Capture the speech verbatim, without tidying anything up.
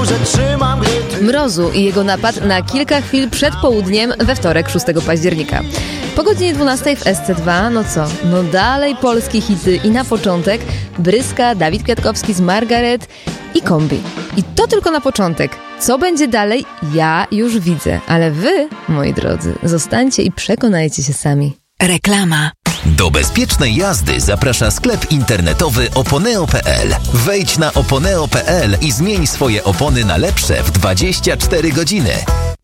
przetrzymam, gdy ty... Mrozu i jego napad na kilka chwil przed południem we wtorek szóstego października. Po godzinie dwunastej w S C dwa, no co? No dalej polskie hity i na początek Bryska, Dawid Kwiatkowski z Margaret i Kombi. I to tylko na początek. Co będzie dalej, ja już widzę. Ale wy, moi drodzy, zostańcie i przekonajcie się sami. Reklama. Do bezpiecznej jazdy zaprasza sklep internetowy oponeo kropka p l. Wejdź na oponeo kropka p l i zmień swoje opony na lepsze w dwadzieścia cztery godziny.